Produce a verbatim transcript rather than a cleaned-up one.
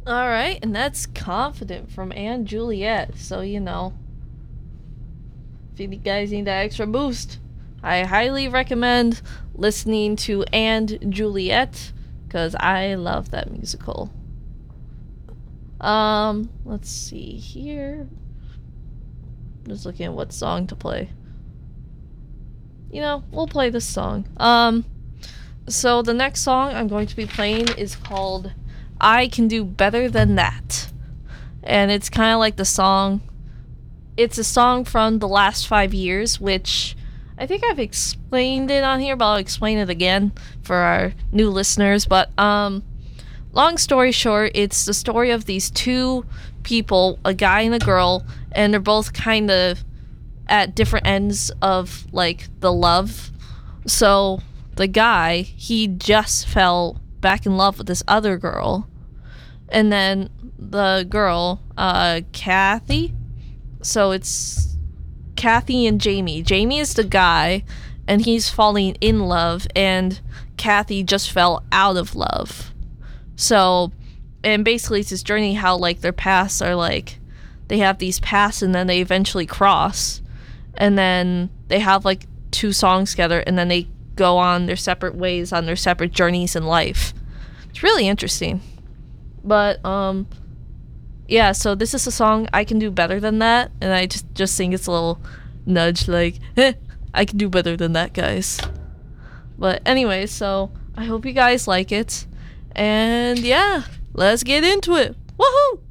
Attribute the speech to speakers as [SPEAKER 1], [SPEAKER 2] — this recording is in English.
[SPEAKER 1] Alright, and that's Confident from And Juliet. So, you know, if you guys need that extra boost, I highly recommend listening to And Juliet, because I love that musical. Um, let's see here. Just looking at what song to play. You know, we'll play this song. Um, so the next song I'm going to be playing is called I Can Do Better Than That. And it's kind of like the song. It's a song from the last five years, which I think I've explained it on here, but I'll explain it again for our new listeners. But, um, long story short, it's the story of these two people, a guy and a girl, and they're both kind of at different ends of, like, the love. So, the guy, he just fell back in love with this other girl. And then the girl, uh, Kathy. So it's Kathy and Jamie. Jamie is the guy, and he's falling in love, and Kathy just fell out of love. So, and basically it's this journey how, like, their paths are, like, they have these paths, and then they eventually cross. And then they have, like, two songs together, and then they go on their separate ways on their separate journeys in life. It's really interesting. But um yeah, so this is a song I Can Do Better Than That, and I just just think it's a little nudge, like, eh, I can do better than that, guys. But anyway, so I hope you guys like it, and yeah, let's get into it. Woohoo!